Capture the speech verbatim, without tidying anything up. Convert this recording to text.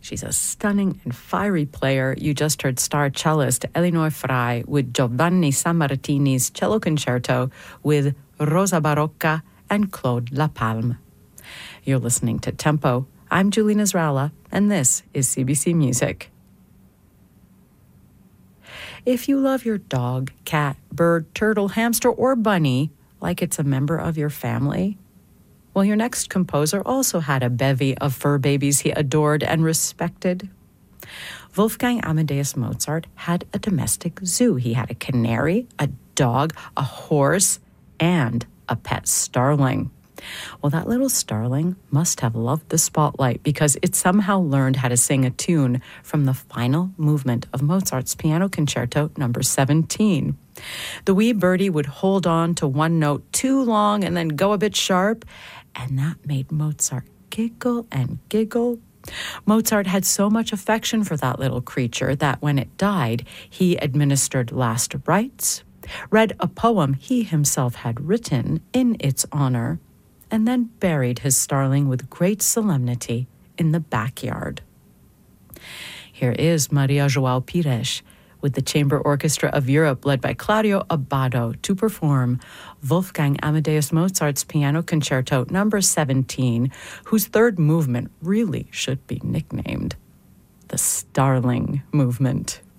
She's a stunning and fiery player. You just heard star cellist Elinor Frey with Giovanni Sammartini's cello concerto with Rosa Barocca and Claude Lapalme. You're listening to Tempo. I'm Julie Nasrallah, and this is C B C Music. If you love your dog, cat, bird, turtle, hamster, or bunny like it's a member of your family, well, your next composer also had a bevy of fur babies he adored and respected. Wolfgang Amadeus Mozart had a domestic zoo. He had a canary, a dog, a horse, and a pet starling. Well, that little starling must have loved the spotlight because it somehow learned how to sing a tune from the final movement of Mozart's Piano Concerto number seventeen. The wee birdie would hold on to one note too long and then go a bit sharp, and that made Mozart giggle and giggle. Mozart had so much affection for that little creature that when it died, he administered last rites, read a poem he himself had written in its honor, and then buried his starling with great solemnity in the backyard. Here is Maria João Pires with the Chamber Orchestra of Europe led by Claudio Abbado to perform Wolfgang Amadeus Mozart's Piano Concerto number seventeen, whose third movement really should be nicknamed the Starling Movement.